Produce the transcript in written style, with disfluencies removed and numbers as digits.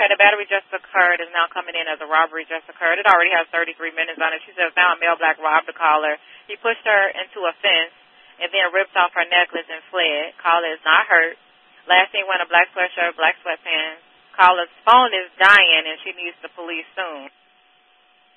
Okay, the battery just occurred is now coming in as a robbery just occurred. It already has 33 minutes on it. She says now a male black robbed the caller. He pushed her into a fence and then ripped off her necklace and fled. Caller is not hurt. Last seen wearing a black sweatshirt, black sweatpants. Caller's phone is dying and she needs the police soon.